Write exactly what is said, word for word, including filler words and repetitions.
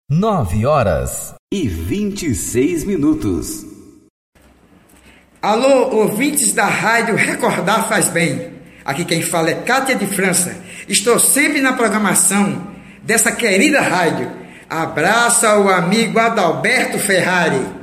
Nove horas e vinte e seis minutos. Alô, ouvintes da rádio Recordar Faz Bem. Aqui quem fala é Cátia de França. Estou sempre na programação dessa querida rádio. Abraço ao amigo Adalberto Ferrari.